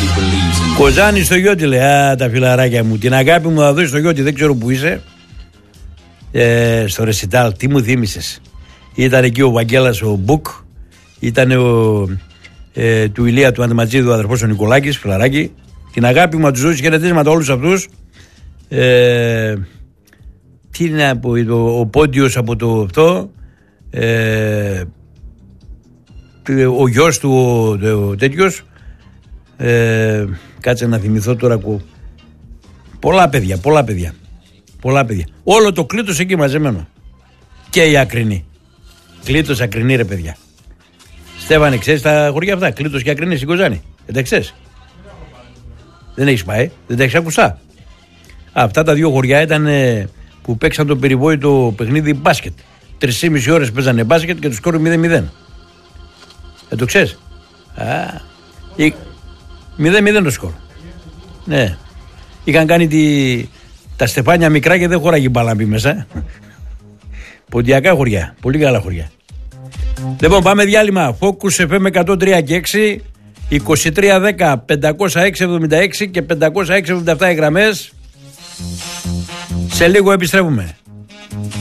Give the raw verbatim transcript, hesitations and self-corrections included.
Κοζάνη στο Γιώτη λέει, α, τα φιλαράκια μου. Την αγάπη μου θα δώσει στο Γιώτη, δεν ξέρω που είσαι. Ε, στο Ρεσιτάλ, τι μου θύμισες. Ήταν εκεί ο Βαγγέλας ο Μπουκ, ήταν ο ε, του Ηλία του Αντιματζίδου, ο αδερφός ο Νικολάκης, φιλαράκι. Την αγάπη μου να τους δώσει χαιρετίσματα όλους αυτούς. Ε, τι είναι από το, ο Πόντιος από το αυτό. Ε, ο γιος του ο, ο τέτοιος. Ε, κάτσε να θυμηθώ τώρα. Πολλά παιδιά, πολλά παιδιά. Πολλά παιδιά. Όλο το Κλήτος εκεί μαζεμένο. Και η Ακρινή. Κλήτος, Ακρινή, ρε παιδιά. Στέφανε, ξέρεις τα χωριά αυτά. Κλήτος και Ακρινή στην Κοζάνη. Δεν τα ξέρεις. Δεν έχεις πάει, δεν τα έχεις ακουστά. Αυτά τα δύο χωριά ήταν ε, που παίξαν το περιβόητο παιχνίδι μπάσκετ. Τρεις και μισή ώρες παίζανε μπάσκετ και το σκόρ μηδέν μηδέν. Δεν το ξέρεις. μηδέν μηδέν το σκορ. Ναι. Είχαν κάνει τη, τα στεφάνια μικρά και δεν χωράγει μπάλα μπει μέσα. Ποντιακά χωριά. Πολύ καλά χωριά. Λοιπόν, πάμε διάλειμμα. Focus εφ εμ εκατόν τρία και έξι, είκοσι τρία δέκα πεντακόσια έξι εβδομήντα έξι και πεντακόσια έξι εβδομήντα επτά οι γραμμές. Σε λίγο επιστρέφουμε.